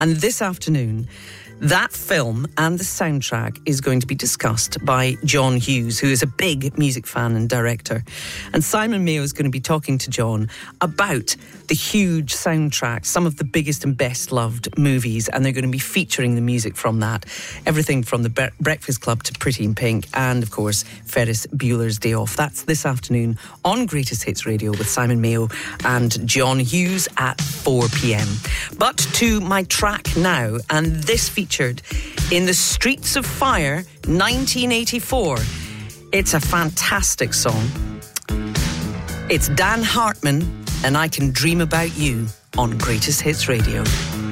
And this afternoon, that film and the soundtrack is going to be discussed by John Hughes, who is a big music fan and director. And Simon Mayo is going to be talking to John about the huge soundtrack, some of the biggest and best loved movies, and they're going to be featuring the music from that. Everything from the Breakfast Club to Pretty in Pink and, of course, Ferris Bueller's Day Off. That's this afternoon on Greatest Hits Radio with Simon Mayo and John Hughes at 4 p.m. But to my track now, and this featured in The Streets of Fire, 1984. It's a fantastic song. It's Dan Hartman and I Can Dream About You on Greatest Hits Radio.